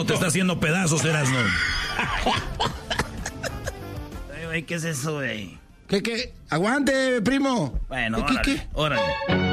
te está haciendo pedazos, Erasmo. Güey, ¿qué es eso, güey? ¿Qué? Aguante, primo. Bueno, ¿Qué? órale.